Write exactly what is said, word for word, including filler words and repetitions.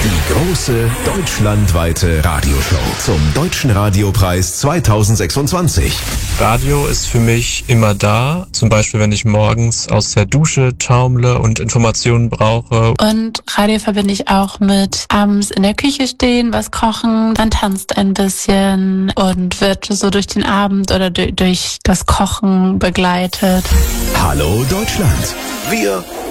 Die große deutschlandweite Radioshow zum Deutschen Radiopreis zweitausendsechsundzwanzig. Radio ist für mich immer da, zum Beispiel wenn ich morgens aus der Dusche taumle und Informationen brauche. Und Radio verbinde ich auch mit abends in der Küche stehen, was kochen, man tanzt ein bisschen und wird so durch den Abend oder durch das Kochen begleitet. Hallo Deutschland, wir